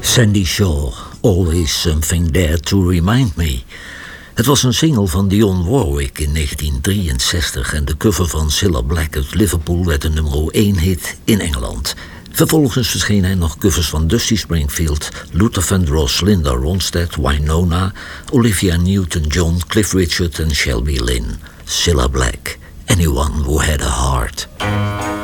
Sandy Shaw, Always Something There to Remind Me. Het was een single van Dionne Warwick in 1963 en de cover van Cilla Black uit Liverpool werd een nummer 1 hit in Engeland. Vervolgens verschenen er nog covers van Dusty Springfield, Luther Vandross, Linda Ronstadt, Wynonna, Olivia Newton-John, Cliff Richard en Shelby Lynne. Cilla Black, Anyone Who Had a Heart.